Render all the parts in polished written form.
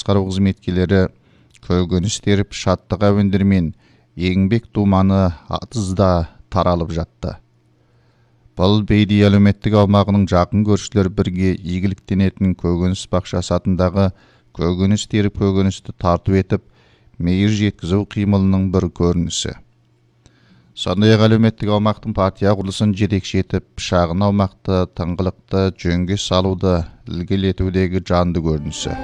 басқару қызметкерлері көкөніс теріп шаттық әуендермен еңбек думаны атызда таралып жатты. Бұл Бейдей әлеуметтік аумағының жақын көршілер бірге игіліктенетін көкөніс бақшасы атындағы көкөніс теріп көкөністі тарту етіп, мейір жеткізу қимылының бір көрінісі. Сондай-ақ әлеуметтік аумақтың партия құрылысын жетекші етіп, шағын аумақты тыңғылықты жөнге салуды ілгерілетудегі жанды көрінісі.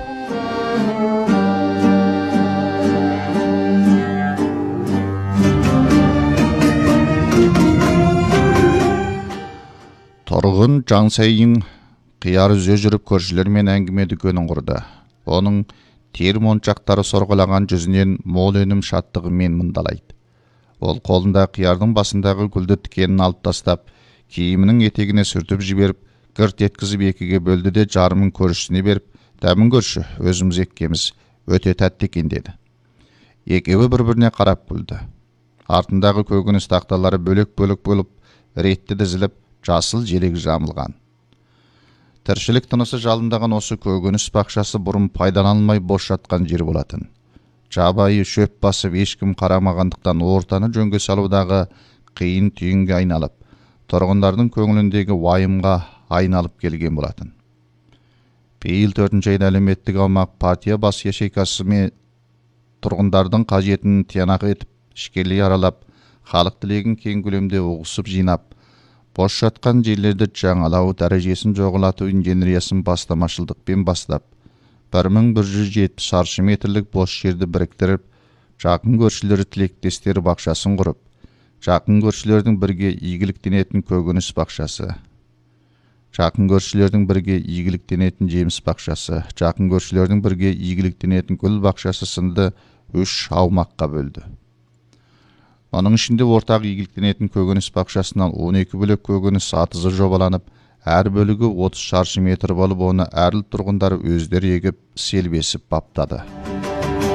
Тұрғын Жансайын қияр үзе жүріп көршілермен әңгіме дүкенін құрды. Оның тер моншақтары сорғылаған жүзінен мол өнім шаттығымен мындалайды. Ол қолында қиярдың басындағы гүлді тікенін алып тастап, киімінің етегіне сүртіп жіберіп, гірт еткізіп екіге бөлді де жарымын көршісіне беріп, «Дәмін көрші, өзіміз еккеміз, өте тәтті екен» деді. Екеуі бір-біріне қарап күлді. Артындағы көкөніс тақталары бөлек-бөлек болып, ретті дізіліп, жасыл желек жамылған. Тіршілік тынысы жалындаған осы көкөніс бақшасы бұрын пайдаланылмай бос жатқан жер болатын. Жабайы шөп басып ешкім қарамағандықтан ортаны жөнге салудағы қиын түйінге айналып, тұрғындардың көңіліндегі уайымға айналып келген болатын. Биыл 4-ші айда әлеуметтік аумақ партия бас ячейкасымен тұрғындардың қажетін тиянақ етіп, ішкерлей аралап, халық тілегін кең көлемде ұғысып жинап, бос жатқан жерлерді жаңалау дәрежесін жоғалату инженериясын бастамашылдықпен бастап, 1170 шаршы метрлік бос жерді біріктіріп, жақын көршілері тілектестері бақшасын құрып, жақын көршілердің бірге игіліктенетін көкөніс бақшасы, жақын көршілердің бірге игіліктенетін жеміс бақшасы, жақын көршілердің бірге игіліктенетін гүл бақшасы сынды 3 аумаққа бөлді. Оның ішінде ортақ игіліктенетін көкөніс бақшасынан 12 бөлек көкөніс атызы жобаланып, әр бөлігі 30 шаршы метр болып, оны әрлі тұрғындары өздері егіп, селбесіп баптады.